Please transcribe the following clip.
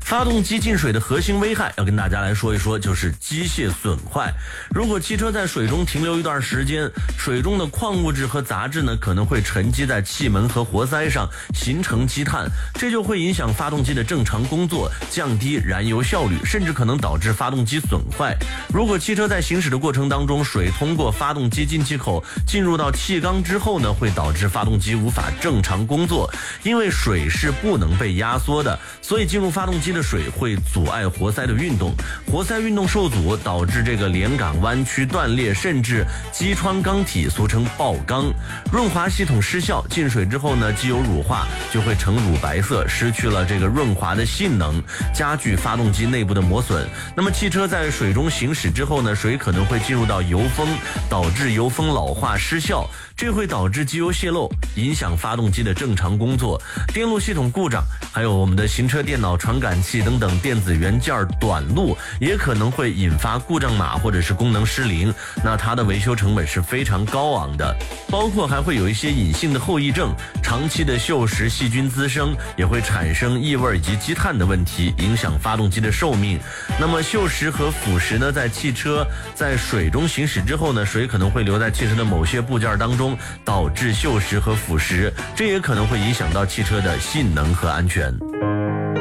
发动机进水的核心危害要跟大家来说一说，就是机械损坏。如果汽车在水中停留一段时间，水中的矿物质和杂质呢可能会沉积在气门和活塞上，形成积碳，这就会影响发动机的正常工作，降低燃油效率，甚至可能导致发动机损坏。如果汽车在行驶的过程当中，水通过发动机进气口进入到气缸之后呢，会导致发动机无法正常工作。因为水是不能被压缩的，所以进入发动机的水会阻碍活塞的运动，活塞运动受阻，导致这个连杆弯曲断裂，甚至击穿缸体，俗称爆缸。润滑系统失效，进水之后呢，机油乳化就会呈乳白色，失去了这个润滑的性能，加剧发动机内部的磨损。那么汽车在水中行驶之后呢，水可能会进入到油封，导致油封老化失效，这会导致机油泄漏，影响发动机的正常工作。电路系统故障，还有我们的行车电脑传感器等等电子元件短路，也可能会引发故障码或者是功能失灵，那它的维修成本是非常高昂的。包括还会有一些隐性的后遗症，长期的锈蚀细菌滋生，也会产生异味以及积碳的问题，影响发动机的寿命。那么锈蚀和腐蚀呢，在汽车在水中行驶之后呢，水可能会留在汽车的某些部件当中，导致锈蚀和腐蚀，这也可能会影响到汽车的性能和安全。